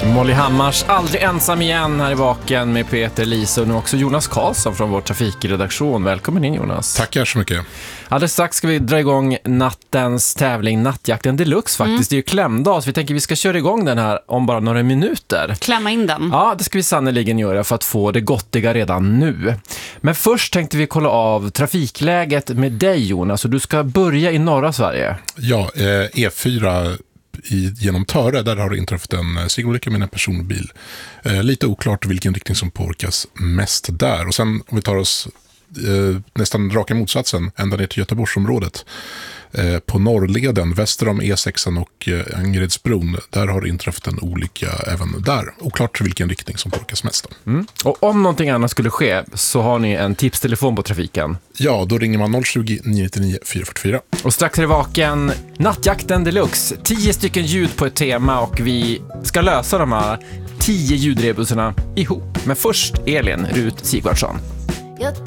Molly Hammars Aldrig ensam igen här i Vaken med Peter Lise och nu också Jonas Karlsson från vår trafikredaktion. Välkommen in, Jonas. Tackar så mycket. Alldeles strax ska vi dra igång nattens tävling Nattjakten Deluxe faktiskt. Det är ju klämdag så vi tänker vi ska köra igång den här om bara några minuter. Klämma in den. Ja, det ska vi sannoliken göra för att få det gottiga redan nu. Men först tänkte vi kolla av trafikläget med dig, Jonas. Och du ska börja i norra Sverige. Ja, E4 genom Töre, där har det inträffat en cykelolycka med en personbil. Lite oklart vilken riktning som påverkas mest där. Och sen om vi tar oss nästan raka motsatsen, ända ner till Göteborgsområdet. På norrleden, väster om E6 och Angeredsbron, där har det inträffat en olycka även där. Oklart vilken riktning som påverkas mest. Och om någonting annat skulle ske så har ni en tipstelefon på trafiken. Ja, då ringer man 020 999 444. Och strax är det Vaken Nattjakten Deluxe. 10 stycken ljud på ett tema och vi ska lösa de här 10 ljudrebuserna ihop. Men först Elin Rut Sigvardsson.